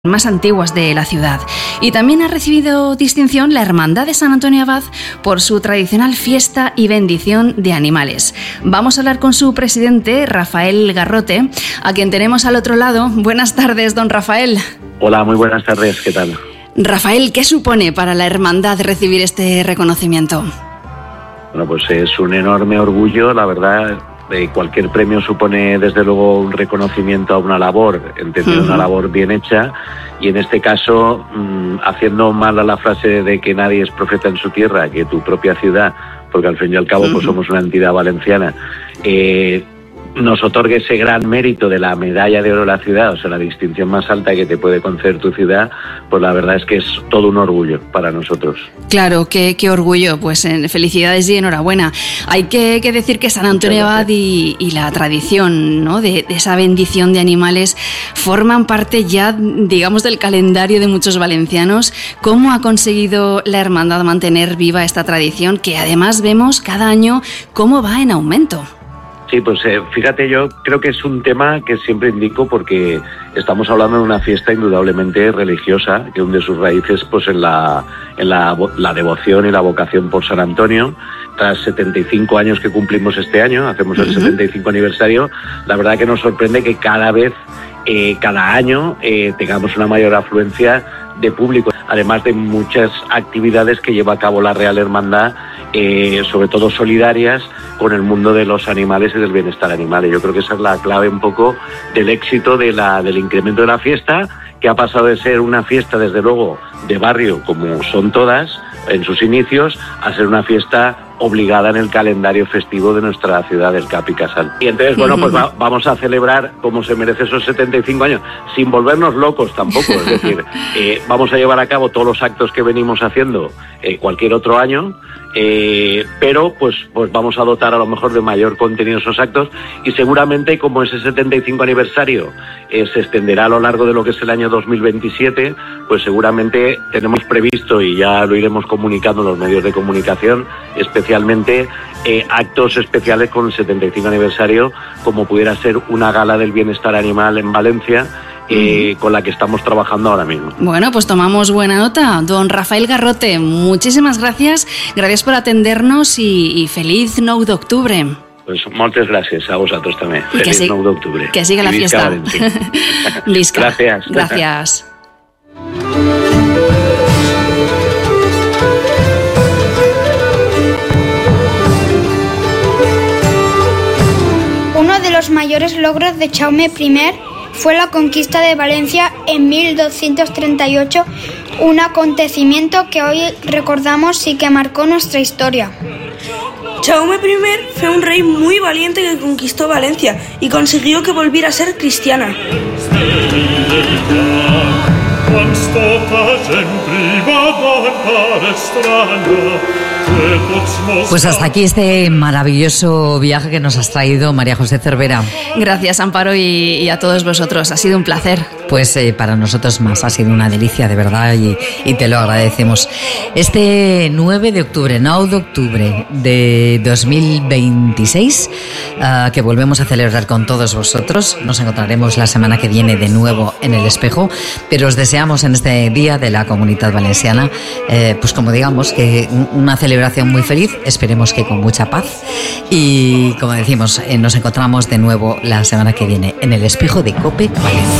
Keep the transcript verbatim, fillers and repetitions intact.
más antiguas de la ciudad. Y también ha recibido distinción la Hermandad de San Antonio Abad por su tradicional fiesta y bendición de animales. Vamos a hablar con su presidente, Rafael Garrote, a quien tenemos al otro lado. Buenas tardes, don Rafael. Hola, muy buenas tardes, ¿qué tal? Rafael, ¿qué supone para la hermandad recibir este reconocimiento? Bueno, pues es un enorme orgullo, la verdad. Eh, cualquier premio supone desde luego un reconocimiento a una labor, entender uh-huh. una labor bien hecha, y en este caso, mmm, haciendo mal a la frase de que nadie es profeta en su tierra, que tu propia ciudad, porque al fin y al cabo uh-huh. pues somos una entidad valenciana, eh, nos otorgue ese gran mérito de la medalla de oro de la ciudad, o sea, la distinción más alta que te puede conceder tu ciudad, pues la verdad es que es todo un orgullo para nosotros. Claro, qué, qué orgullo, pues eh, felicidades y enhorabuena. Hay que, que decir que San Antonio Abad y, y la tradición, ¿no?, de, de esa bendición de animales forman parte ya, digamos, del calendario de muchos valencianos. ¿Cómo ha conseguido la hermandad mantener viva esta tradición que además vemos cada año cómo va en aumento? Sí, pues eh, fíjate, yo creo que es un tema que siempre indico porque estamos hablando de una fiesta indudablemente religiosa que hunde sus raíces pues en la en la, la devoción y la vocación por San Antonio. Tras setenta y cinco años que cumplimos este año, hacemos el uh-huh. setenta y cinco aniversario, la verdad que nos sorprende que cada vez, eh, cada año, eh, tengamos una mayor afluencia de público, además de muchas actividades que lleva a cabo la Real Hermandad, eh, sobre todo solidarias con el mundo de los animales y del bienestar animal. Y yo creo que esa es la clave un poco del éxito de la, del incremento de la fiesta, que ha pasado de ser una fiesta, desde luego, de barrio, como son todas en sus inicios, a ser una fiesta obligada en el calendario festivo de nuestra ciudad del Cap y Casal. Y entonces, bueno, pues va, vamos a celebrar como se merece esos setenta y cinco años, sin volvernos locos tampoco, es decir, eh, vamos a llevar a cabo todos los actos que venimos haciendo eh, cualquier otro año, eh, pero pues, pues vamos a dotar a lo mejor de mayor contenido esos actos, y seguramente como ese setenta y cinco aniversario eh, se extenderá a lo largo de lo que es el año dos mil veintisiete, pues seguramente tenemos previsto, y ya lo iremos comunicando en los medios de comunicación, especialmente Especialmente eh, actos especiales con el setenta y cinco aniversario, como pudiera ser una gala del bienestar animal en Valencia, eh, con la que estamos trabajando ahora mismo. Bueno, pues tomamos buena nota. Don Rafael Garrote, muchísimas gracias, gracias por atendernos y, y feliz nou d'octubre. Pues moltes gràcies a vosaltres també. I feliz sí, nou d'octubre. Que siga la fiesta. Visca. Gracias. Gracias. Uno de los mayores logros de Jaume primero fue la conquista de Valencia en mil doscientos treinta y ocho, un acontecimiento que hoy recordamos y que marcó nuestra historia. Jaume primero fue un rey muy valiente que conquistó Valencia y consiguió que volviera a ser cristiana. Pues hasta aquí este maravilloso viaje que nos has traído, María José Cervera. Gracias, Amparo, y, y a todos vosotros. Ha sido un placer. Pues eh, para nosotros más, ha sido una delicia, de verdad, y, y te lo agradecemos. Este nueve de octubre, nou d'octubre de dos mil veintiséis, uh, que volvemos a celebrar con todos vosotros. Nos encontraremos la semana que viene de nuevo en El Espejo, pero os deseamos en este Día de la Comunitat Valenciana, eh, pues como digamos, que una celebración muy feliz, esperemos que con mucha paz, y como decimos, eh, nos encontramos de nuevo la semana que viene en El Espejo de COPE Valencia.